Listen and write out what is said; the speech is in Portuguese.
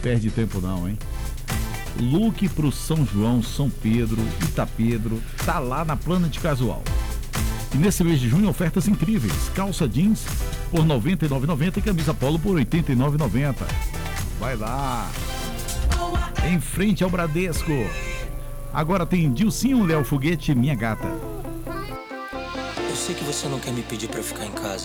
Perde tempo não, hein? Look pro São João, São Pedro, Itapedro, tá lá na Planet Casual. E nesse mês de junho, ofertas incríveis. Calça jeans por R$ 99,90 e camisa polo por R$ 89,90. Vai lá. Em frente ao Bradesco. Agora tem Dilcinho, Léo Foguete, Minha Gata. Eu sei que você não quer me pedir pra ficar em casa,